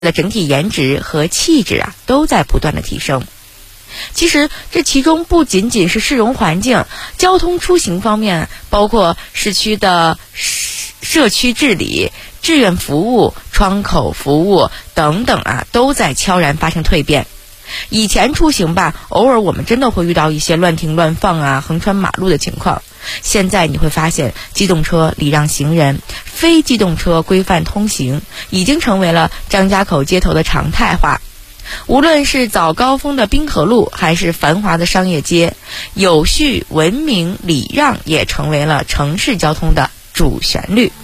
的整体颜值和气质都在不断的提升。其实这其中不仅仅是市容环境，交通出行方面，包括市区的社区治理、志愿服务、窗口服务等等都在悄然发生蜕变。以前出行偶尔我们真的会遇到一些乱停乱放横穿马路的情况。现在你会发现，机动车礼让行人，非机动车规范通行，已经成为了张家口街头的常态化。无论是早高峰的滨河路，还是繁华的商业街，有序、文明、礼让也成为了城市交通的主旋律。